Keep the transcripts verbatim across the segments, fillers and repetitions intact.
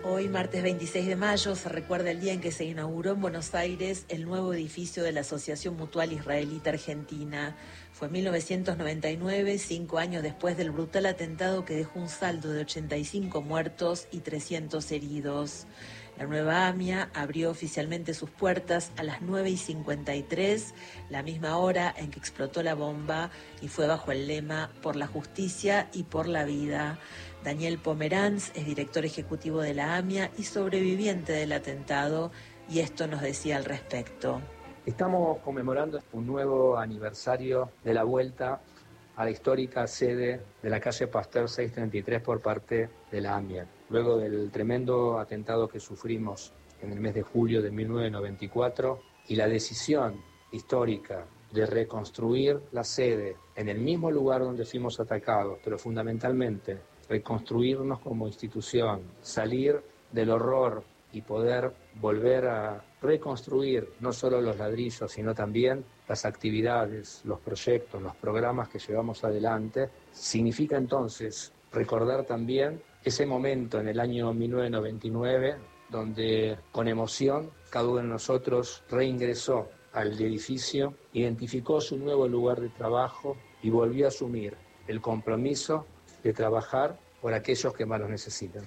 Hoy, martes veintiséis de mayo, se recuerda el día en que se inauguró en Buenos Aires el nuevo edificio de la Asociación Mutual Israelita Argentina. Fue en mil novecientos noventa y nueve, cinco años después del brutal atentado que dejó un saldo de ochenta y cinco muertos y trescientos heridos. La nueva AMIA abrió oficialmente sus puertas a las nueve y cincuenta y tres, la misma hora en que explotó la bomba, y fue bajo el lema "Por la justicia y por la vida". Daniel Pomeranz es director ejecutivo de la AMIA y sobreviviente del atentado, y esto nos decía al respecto. Estamos conmemorando un nuevo aniversario de la vuelta a la histórica sede de la calle Pasteur seiscientos treinta y tres por parte de la AMIA. Luego del tremendo atentado que sufrimos en el mes de julio de mil novecientos noventa y cuatro y la decisión histórica de reconstruir la sede en el mismo lugar donde fuimos atacados, pero fundamentalmente reconstruirnos como institución, salir del horror y poder volver a reconstruir no solo los ladrillos, sino también las actividades, los proyectos, los programas que llevamos adelante, significa entonces recordar también ese momento en el año mil novecientos noventa y nueve, donde con emoción cada uno de nosotros reingresó al edificio, identificó su nuevo lugar de trabajo y volvió a asumir el compromiso de trabajar por aquellos que más lo necesitan.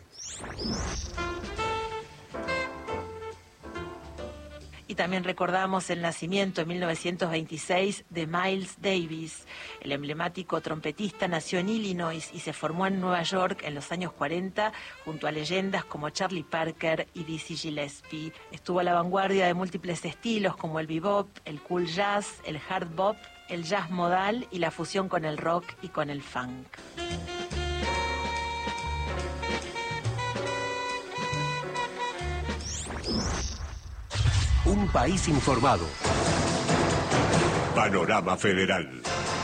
Y también recordamos el nacimiento en mil novecientos veintiséis de Miles Davis. El emblemático trompetista nació en Illinois y se formó en Nueva York en los años cuarenta junto a leyendas como Charlie Parker y Dizzy Gillespie. Estuvo a la vanguardia de múltiples estilos como el bebop, el cool jazz, el hard bop, el jazz modal y la fusión con el rock y con el funk. Un país informado. Panorama Federal.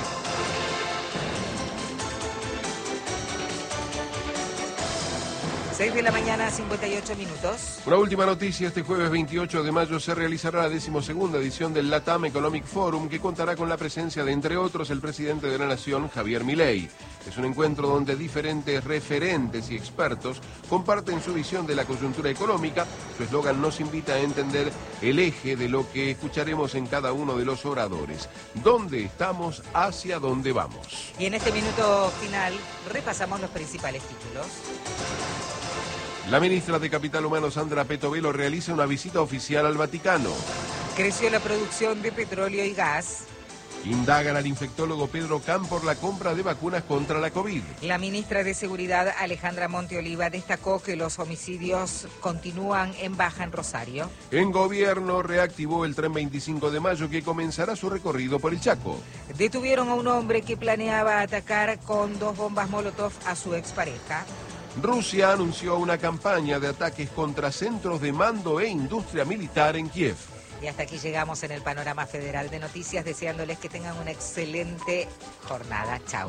seis de la mañana, cincuenta y ocho minutos. Una última noticia: este jueves veintiocho de mayo se realizará la decimosegunda edición del LATAM Economic Forum, que contará con la presencia de, entre otros, el presidente de la Nación, Javier Milei. Es un encuentro donde diferentes referentes y expertos comparten su visión de la coyuntura económica. Su eslogan nos invita a entender el eje de lo que escucharemos en cada uno de los oradores. ¿Dónde estamos? ¿Hacia dónde vamos? Y en este minuto final repasamos los principales títulos. La ministra de Capital Humano, Sandra Petovelo, realiza una visita oficial al Vaticano. Creció la producción de petróleo y gas. Indagan al infectólogo Pedro Can por la compra de vacunas contra la COVID. La ministra de Seguridad, Alejandra Monteoliva, destacó que los homicidios continúan en baja en Rosario. En gobierno reactivó el tren veinticinco de mayo, que comenzará su recorrido por el Chaco. Detuvieron a un hombre que planeaba atacar con dos bombas Molotov a su expareja. Rusia anunció una campaña de ataques contra centros de mando e industria militar en Kiev. Y hasta aquí llegamos en el Panorama Federal de Noticias, deseándoles que tengan una excelente jornada. Chau.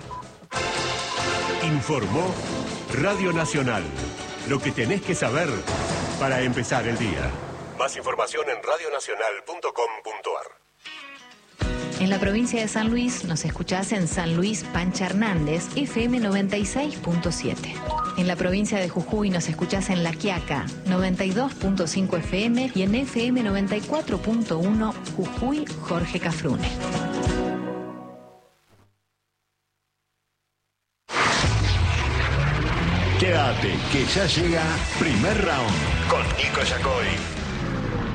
Informó Radio Nacional. Lo que tenés que saber para empezar el día. Más información en radio nacional punto com punto ar. En la provincia de San Luis nos escuchás en San Luis Pancha Hernández, F M noventa y seis punto siete. En la provincia de Jujuy nos escuchás en La Quiaca, noventa y dos punto cinco F M, y en F M noventa y cuatro punto uno Jujuy, Jorge Cafrune. Quédate, que ya llega Primer Round con Nico Yacoy.